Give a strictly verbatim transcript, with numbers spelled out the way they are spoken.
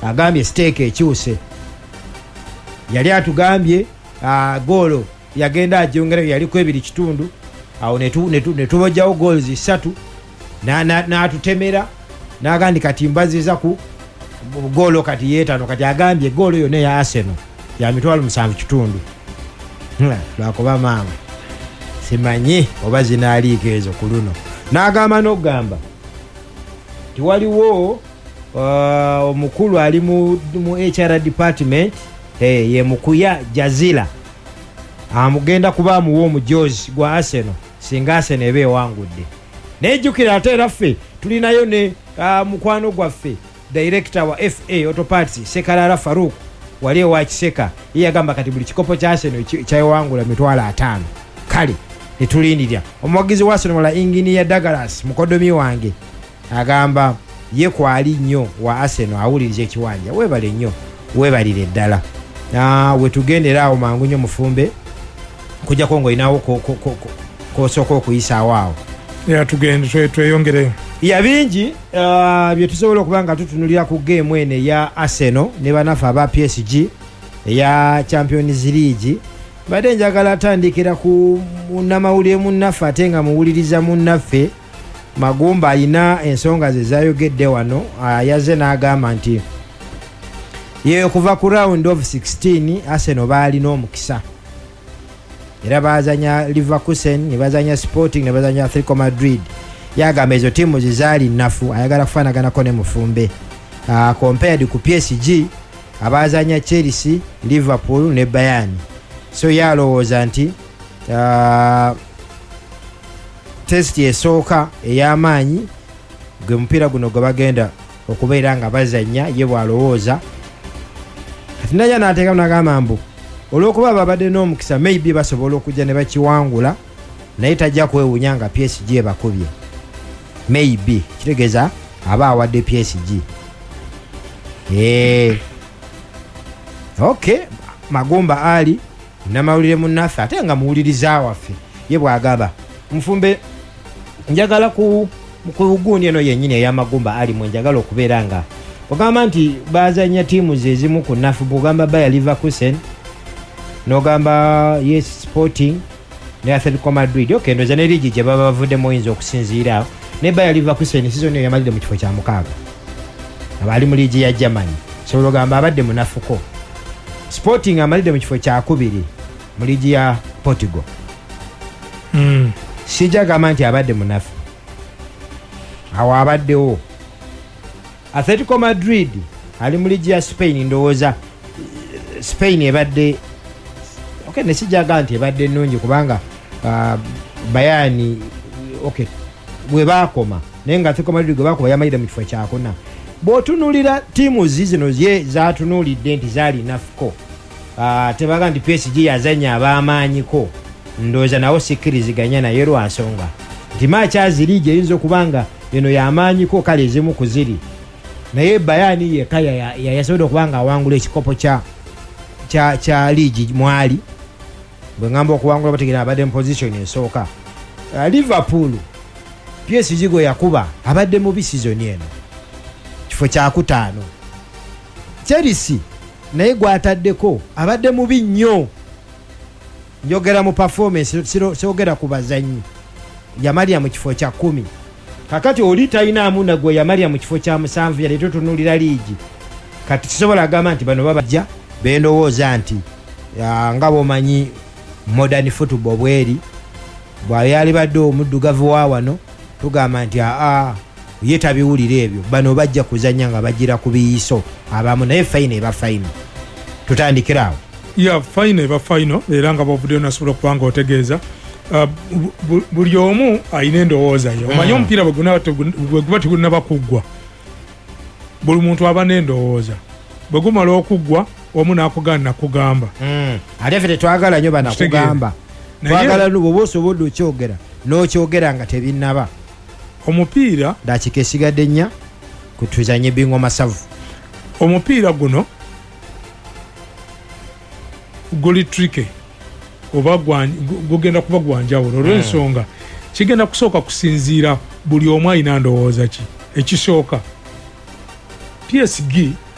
agambye stake ekyuse yali atugambye uh, goalo yagenda ajongera yaliko ebiri kitundu awo netubojjawo goals isatu n'atutemera n'agandi kati mbaziza ku goalo kati yeetano kati agambye goalo yonna ya Arsenal ya mitwalo musanvu kitundu lwakuba maama simanyi oba zinaaliiko ezo ku luno n'agamba n'okugamba tiwaliwo uh, omukulu ali mu, mu H R department hey, ye mukuya Jazila amugenda kuba amuwa omujozi gwa Arsenal singa Arsenal ebe ewangudde nejjukira ate era ffe tulinayo ne uh, mukwano gwaffe director wa F A Auto Parts Sekalala Farouk wali ewa Kiseka ye yagamba kati buli kikopo kya Arsenal kyewangula mitwalo ataano kale netulindirira omuwagizi wa Arsenal la engineer Douglas mukodomi wange agamba ye kwali nnyo wa Arsenal awuliriza ekiwanja webale nnyo webalire ddala na wetugendera awo mangu nnyo mufumbe kujja kongo inawo kosoko okuyisaawo awo ya tugende tweyongereyo ya bingi uh, bye tusobola okubanga tutunulira ku game ene ya Arsenal ne banafa aba P S G ya Champions League badde njagala atandikira ku munnamawulire munaffe ate nga muwuliriza munnaffe Magumba alina ensonga ze zayogedde wano uh, yazze n'agamba nti ye kuva ku round of sixteen Arsenal baalina omukisa era bazanya Leverkusen ne bazanya Sporting ne bazanya Atletico Madrid yagamba ezo timu zizaali nafu ayagala kufaanaganako ne mufumbe uh, compared ku P S G abazanya Chelsea Liverpool ne Bayern so yalowooza nti uh, test esooka ey'amaanyi gwe mupiira guno gwe bagenda okubeera nga bazanya ye bwalowooza kati naye n'ateekamu n'agamba mbu olw'okuba babadde n'omukisa maybe basobola okujja ne bakiwangula naye tajja kwewunya nga P S G ebakubye maybe kitegeeza aba awadde P S G eh okay Magumba ali namawulire munaffe ate nga muwuliriza waffe ye bwagamba mufumbe njagala ku mukugundi eno yennyini ey'Amagumba ali mwenjagala okubeera nga ogamba nti bazanya tiimu zezimu ku nafu bugamba Bayer Leverkusen n'ogamba yes Sporting ne Atletico Madrid okay ndoza ne ligi gye baba bavuddemu oyinza okusinziira ne Bayer Leverkusen season eyo yamalidde mu kifo kya mukaaga abali mu ligi ya Germany so ogamba abadde munafuko Sporting amalidde mu kifo kya kubiri mu ligi ya Portugal mm. sijja gamba nti abadde munafu awo abaddewo Atletico Madrid ali mu ligi ya Spain ndowooza Spain ebadde okay nesijja gamba nti ebadde nnungi kubanga uh, Bayern okay bwe baakoma naye nga Atletico Madrid gwe baakoma yamalidde mu kifo kyakuna bw'otunuulira tiimu zizino ye zaatunuulidde nti zaali nafuko uh, tebaga nti P S G yazanya ab'amaanyiko ndowooza nawo sikkiriziganya naye lwa nsonga nti maaci aziriigi eyinza okubanga eno y'amaanyiko kale ezimu ku ziri naye Bayern yekka yasobodde okubanga awangula ekikopo kya kya kya liigi mwali bwe ngamba okuwangula bategeera abadde mu position esooka uh, Liverpool P S G gwe yakuba abadde mubi season eno kifo kyakutaano Chelsea naye gwataddeko abadde mubi nnyo njogera mu performance siogera ku bazanyi yamalya mu kifo kya kumi kakati oli talinamu nagwe yamalya mu kifo kya musanvu yali tutunulira liigi kati kisobola agamba nti bano babajja bendowooza nti nga bomanyi modern football bweri bwayali badde omuddugavu wa wano tugamba nti aa ye tabiwulira ebyo bano bajja kuzanya nga bagira ku biyiso abamu naye fayina eba fayina tutandikiraawo ya fayina eba fayino era nga bavuddeyo nasobola okuba nga otegeeza uh, buli omu alina endowooza ye omanyi omupiira bwe guba tegunnaba kuggwa buli muntu aba n'endowooza bwe gumala okuggwa omu n'akugana nakugamba ate ffe tetwagala nnyo banakugamba twagala bwoba osobodde okyogera n'okyogera nga tebinnaba omupiira dakika esigadde nnya kutuzanye bingo masavu omupiira guno guli tricky oba gugenda kuba gwanjawulo olw'ensonga kigenda kusooka kusinziira buli omu alina ndowooza ki ekisooka P S G